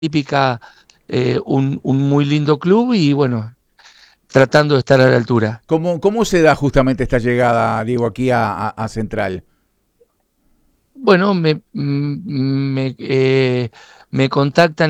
típica, un muy lindo club y bueno, tratando de estar a la altura. ¿Cómo se da justamente esta llegada, Diego, aquí a Central? Bueno, me contactan